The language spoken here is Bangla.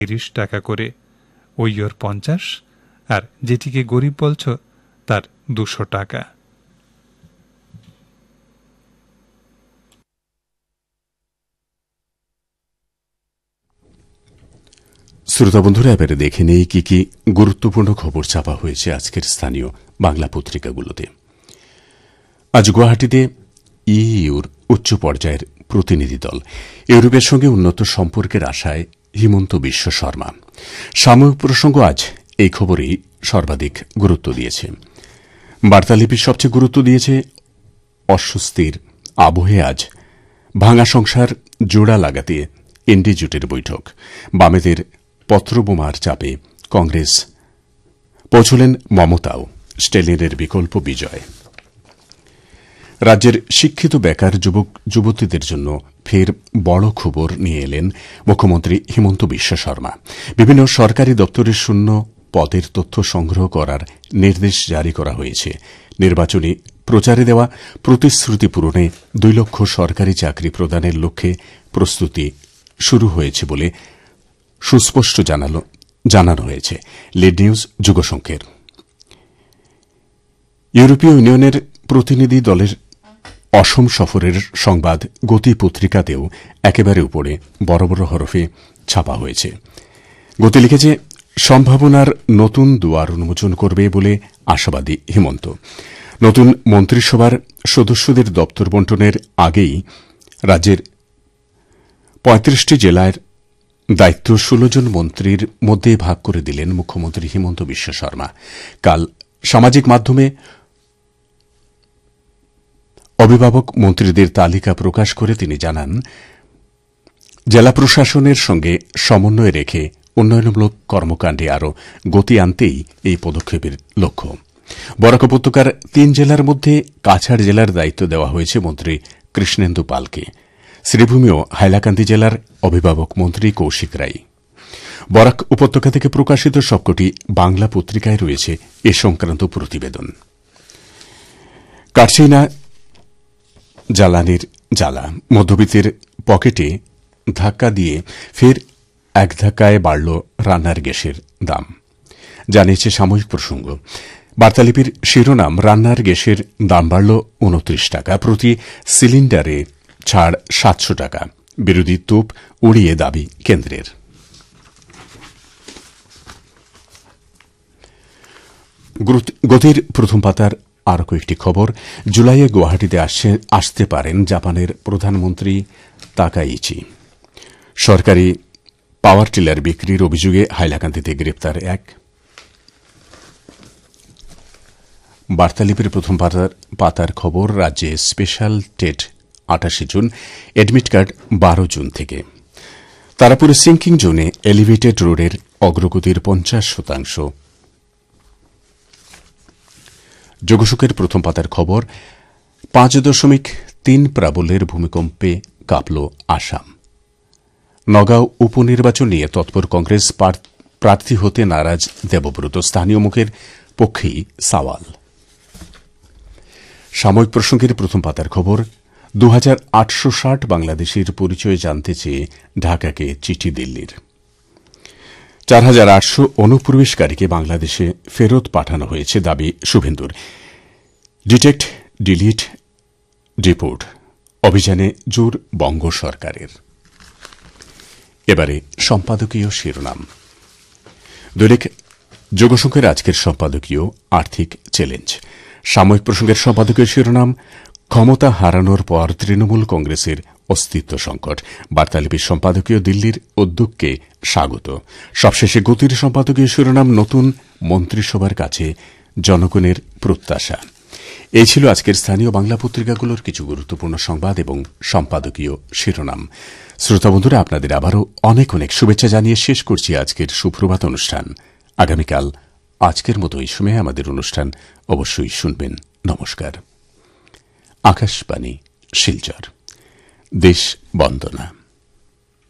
30 টাকা করে, ওই ওর 50, আর যেটিকে গরিব বলছ তার 200 টাকা। শ্রোতা বন্ধুরা, এবারে দেখে নেই কি কি গুরুত্বপূর্ণ খবর ছাপা হয়েছে আজকের স্থানীয় বাংলা পত্রিকাগুলোতে। আজ গুয়াহাটিতে ইইউর উচ্চ পর্যায়ের প্রতিনিধি দল, ইউরোপের সঙ্গে উন্নত সম্পর্কের আশায় হিমন্ত বিশ্ব শর্মা। সাময়িক প্রসঙ্গ আজ এই খবরেই সর্বাধিক গুরুত্ব দিয়েছে। বার্তালিপির সবচেয়ে গুরুত্ব দিয়েছে অস্বস্তির আবহে আজ ভাঙা সংসার জোড়া লাগাতে এনডি জোটের বৈঠক। বামেদের পত্রবোমার চাপে কংগ্রেস পৌঁছলেন মমতাও, স্ট্যালিনের বিকল্প বিজয়। রাজ্যের শিক্ষিত বেকার যুবক যুবতীদের জন্য ফের বড় খবর নিয়ে এলেন মুখ্যমন্ত্রী হিমন্ত বিশ্ব শর্মা। বিভিন্ন সরকারি দপ্তরের শূন্য পদের তথ্য সংগ্রহ করার নির্দেশ জারি করা হয়েছে। নির্বাচনী প্রচারে দেওয়া প্রতিশ্রুতি পূরণে 2 লক্ষ সরকারি চাকরি প্রদানের লক্ষ্যে প্রস্তুতি শুরু হয়েছে বলে সুস্পষ্ট জানানো হয়েছে। Lead news যুগসংখ্যের। ইউরোপীয় ইউনিয়নের প্রতিনিধি দলের অসম সফরের সংবাদ গতি পত্রিকাতেও একেবারে উপরে বড় বড় হরফে ছাপা হয়েছে। গতি লিখেছে, সম্ভাবনার নতুন দুয়ার উন্মোচন করবে বলে আশাবাদী হিমন্ত। নতুন মন্ত্রিসভার সদস্যদের দপ্তর বণ্টনের আগেই রাজ্যের 35টি জেলার দায়িত্ব 16 জন মন্ত্রীর মধ্যে ভাগ করে দিলেন মুখ্যমন্ত্রী হিমন্ত বিশ্ব শর্মা। কাল সামাজিক মাধ্যমে অভিভাবক মন্ত্রীদের তালিকা প্রকাশ করে তিনি জানান, জেলা প্রশাসনের সঙ্গে সমন্বয় রেখে উন্নয়নমূলক কর্মকাণ্ডে আরও গতি আনতেই এই পদক্ষেপের লক্ষ্য। বরাক উপত্যকার 3 জেলার মধ্যে কাছাড় জেলার দায়িত্ব দেওয়া হয়েছে মন্ত্রী কৃষ্ণেন্দু পালকে। শ্রীভূমি ও হাইলাকান্দি জেলার অভিভাবক মন্ত্রী কৌশিক রায়। বরাক উপত্যকা থেকে প্রকাশিত সবকটি বাংলা পত্রিকায় রয়েছে এ সংক্রান্ত প্রতিবেদন। কাটছেই না জ্বালানির জ্বালা, মধ্যবিত্তের পকেটে ধাক্কা দিয়ে ফের এক ধাক্কায় বাড়ল রান্নার গ্যাসের দাম, জানিয়েছে সাময়িক প্রসঙ্গ। বার্তালিপির শিরোনাম, রান্নার গ্যাসের দাম বাড়ল 29 টাকা, প্রতি সিলিন্ডারে ছাড় 700 টাকা, বিরোধী তোপ উড়িয়ে দাবি কেন্দ্রের। গতির প্রথম পাতার আরও কয়েকটি খবর। জুলাইয়ে গুয়াহাটিতে আসতে পারেন জাপানের প্রধানমন্ত্রী তাকাইচি। সরকারি পাওয়ার টিলার বিক্রির অভিযোগে হাইলাকান্দিতে গ্রেপ্তার এক। বার্তালিপির প্রথম পাতার খবর, রাজ্যে special TET 28 June, admit card 12 June থেকে। তারাপুরে সিঙ্কিং জোনে এলিভেটেড রোডের অগ্রগতির 50%। যোগসুখের প্রথম পাতার খবর, 5.3 প্রাবল্যের ভূমিকম্পে কাঁপল আসাম। নগাঁও উপনির্বাচন নিয়ে তৎপর কংগ্রেস প্রার্থী হতে নারাজ দেবব্রত, স্থানীয় মুখের পক্ষেই সওয়াল। সাময়িক প্রসঙ্গের প্রথম পাতার খবর, 2860 বাংলাদেশের পরিচয় জানতে চেয়ে ঢাকাকে চিঠি দিল্লির। 4800 অনুপ্রবেশকারীকে বাংলাদেশে ফেরত পাঠানো হয়েছে দাবি শুভেন্দুর। ডিটেক্ট ডিলিট রিপোর্ট অভিযানে জোর বঙ্গ সরকারের। এবারে সম্পাদকীয় শিরোনাম। দৈনিক যোগসংখ্যের আজকের সম্পাদকীয় আর্থিক চ্যালেঞ্জ। সাময়িক প্রসঙ্গের সম্পাদকীয় শিরোনাম, ক্ষমতা হারানোর পর তৃণমূল কংগ্রেসের অস্তিত্ব সংকট। বার্তালিপির সম্পাদকীয়, দিল্লির উদ্যোগকে স্বাগত। সবশেষে গতির সম্পাদকীয় শিরোনাম, নতুন মন্ত্রিসভার কাছে জনগণের প্রত্যাশা। এই ছিল আজকের স্থানীয় বাংলা পত্রিকাগুলোর কিছু গুরুত্বপূর্ণ সংবাদ এবং সম্পাদকীয় শিরোনাম। শ্রোতা বন্ধুরা, আপনাদের আবারও অনেক অনেক শুভেচ্ছা জানিয়ে শেষ করছি আজকের সুপ্রভাত অনুষ্ঠান। আগামীকাল আজকের মতো এই সময়ে আমাদের অনুষ্ঠান অবশ্যই শুনবেন। নমস্কার। আকাশবাণী, শিলচর। দেশ বন্দনা।